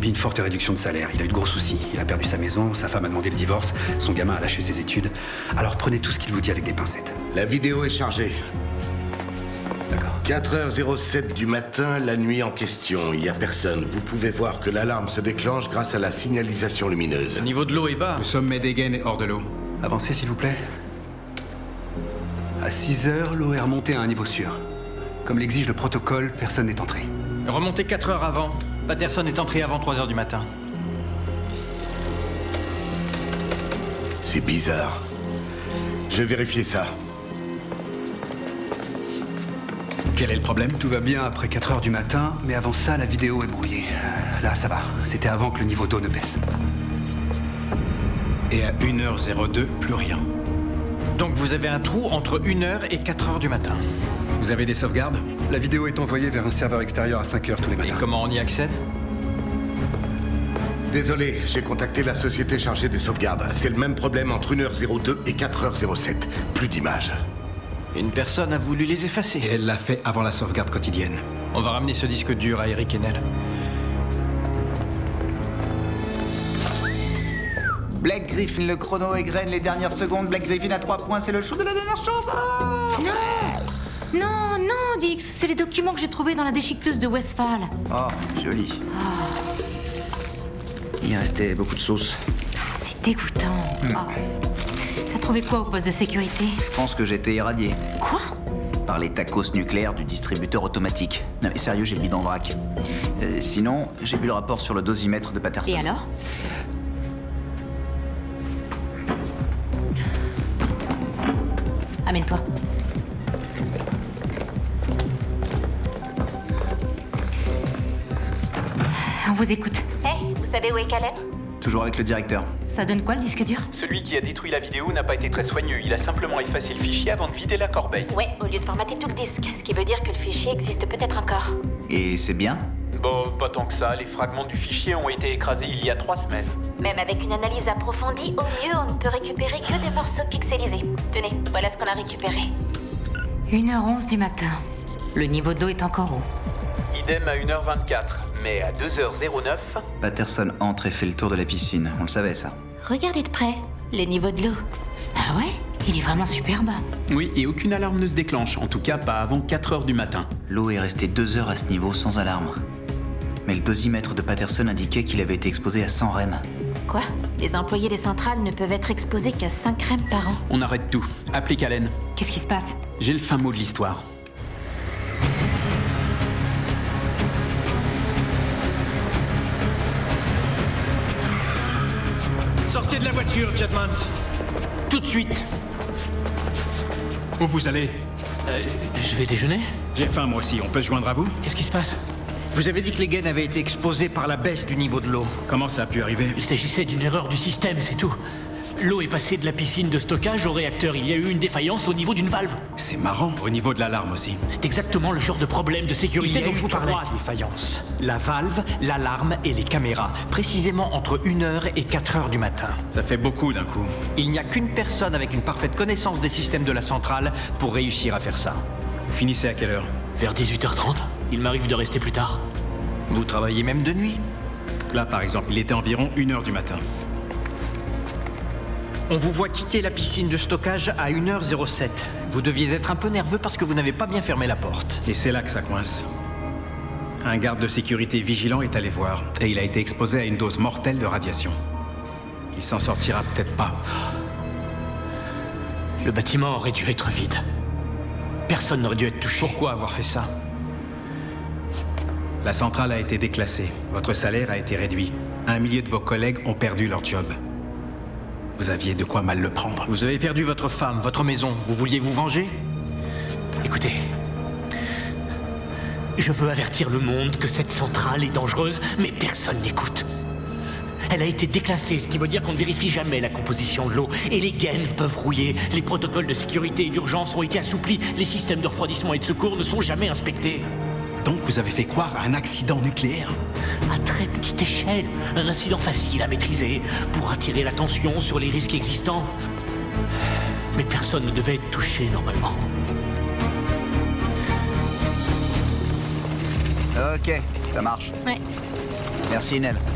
subit une forte réduction de salaire. Il a eu de gros soucis. Il a perdu sa maison, sa femme a demandé le divorce, son gamin a lâché ses études. Alors prenez tout ce qu'il vous dit avec des pincettes. La vidéo est chargée. D'accord. 4h07 du matin, la nuit en question. Il n'y a personne. Vous pouvez voir que l'alarme se déclenche grâce à la signalisation lumineuse. Le niveau de l'eau est bas. Le sommet d'Egen est hors de l'eau. Avancez, s'il vous plaît. À 6 heures, l'eau est remontée à un niveau sûr. Comme l'exige le protocole, personne n'est entré. Remontez 4 heures avant. Patterson est entré avant 3 heures du matin. C'est bizarre. Je vais vérifier ça. Quel est le problème? Tout va bien après 4 heures du matin, mais avant ça, la vidéo est brouillée. Là, ça va. C'était avant que le niveau d'eau ne baisse. Et à 1h02, plus rien. Donc vous avez un trou entre 1h et 4 heures du matin. Vous avez des sauvegardes? La vidéo est envoyée vers un serveur extérieur à 5 heures tous les Et matins. comment on y accède? Désolé, j'ai contacté la société chargée des sauvegardes. C'est le même problème entre 1h02 et 4h07. Plus d'images. Une personne a voulu les Et effacer. elle l'a fait avant la sauvegarde quotidienne. On va ramener ce disque dur à Eric Enel. Blake Griffin, le chrono égrène les dernières secondes. Blake Griffin à 3 points, c'est le show de la dernière chance. Oh Non, non, Dix, c'est les documents que j'ai trouvés dans la déchiqueteuse de Westphal. Oh, joli. Il restait beaucoup de sauce. Ah, c'est dégoûtant. Oh. T'as trouvé quoi au poste de sécurité? Je pense que j'ai été irradié Quoi? par les tacos nucléaires du distributeur automatique. Non mais sérieux, j'ai le mis dans le vrac. Sinon, j'ai vu le rapport sur le dosimètre de Patterson. Et alors? Amène-toi. On vous écoute. Hé, vous savez où est Callen? Toujours avec le directeur. Ça donne quoi le disque dur? Celui qui a détruit la vidéo n'a pas été très soigneux. Il a simplement effacé le fichier avant de vider la corbeille. Ouais, au lieu de formater tout le disque, ce qui veut dire que le fichier existe peut-être encore. Et c'est bien? Bon, pas tant que ça. Les fragments du fichier ont été écrasés il y a 3 semaines. Même avec une analyse approfondie, au mieux, on ne peut récupérer que des morceaux pixelisés. Tenez, voilà ce qu'on a récupéré. 1h11 du matin. Le niveau d'eau est encore haut. Idem à 1h24. Mais à 2h09... Patterson entre et fait le tour de la piscine. On le savait, ça. Regardez de près, le niveau de l'eau. Ah ouais? Il est vraiment super bas. Oui, et aucune alarme ne se déclenche. En tout cas, pas avant 4 heures du matin. L'eau est restée 2 heures à ce niveau sans alarme. Mais le dosimètre de Patterson indiquait qu'il avait été exposé à 100 rem. Quoi? Les employés des centrales ne peuvent être exposés qu'à 5 rem par an. On arrête tout. Appelez Callen. Qu'est-ce qui se passe? J'ai le fin mot de l'histoire. Sortez de la voiture, Chapman. Tout de suite. Où vous allez? Je vais déjeuner. J'ai faim, moi aussi. On peut se joindre à vous? Qu'est-ce qui se passe? Vous avez dit que les gaines avaient été exposés par la baisse du niveau de l'eau. Comment ça a pu arriver? Il s'agissait d'une erreur du système, c'est tout. L'eau est passée de la piscine de stockage au réacteur. Il y a eu une défaillance au niveau d'une valve. C'est marrant. Au niveau de l'alarme aussi. C'est exactement le genre de problème de Il sécurité y a dont eu je vous parlais. 3 défaillances. La valve, l'alarme et les caméras. Précisément entre 1h et 4 heures du matin. Ça fait beaucoup d'un coup. Il n'y a qu'une personne avec une parfaite connaissance des systèmes de la centrale pour réussir à faire ça. Vous finissez à quelle heure? Vers 18h30, il m'arrive de rester plus tard. Vous travaillez même de nuit. Là, par exemple, il était environ 1h du matin. On vous voit quitter la piscine de stockage à 1h07. Vous deviez être un peu nerveux parce que vous n'avez pas bien fermé la porte. Et c'est là que ça coince. Un garde de sécurité vigilant est allé voir, et il a été exposé à une dose mortelle de radiation. Il s'en sortira peut-être pas. Le bâtiment aurait dû être vide. Personne n'aurait dû être touché. Pourquoi avoir fait ça? La centrale a été déclassée. Votre salaire a été réduit. 1 millier de vos collègues ont perdu leur job. Vous aviez de quoi mal le prendre. Vous avez perdu votre femme, votre maison. Vous vouliez vous venger? Écoutez, je veux avertir le monde que cette centrale est dangereuse, mais personne n'écoute. Elle a été déclassée, ce qui veut dire qu'on ne vérifie jamais la composition de l'eau. Et les gaines peuvent rouiller. Les protocoles de sécurité et d'urgence ont été assouplis. Les systèmes de refroidissement et de secours ne sont jamais inspectés. Donc vous avez fait croire à un accident nucléaire? À très petite échelle, un incident facile à maîtriser pour attirer l'attention sur les risques existants. Mais personne ne devait être touché normalement. Ok, ça marche. Ouais. Merci, Nel.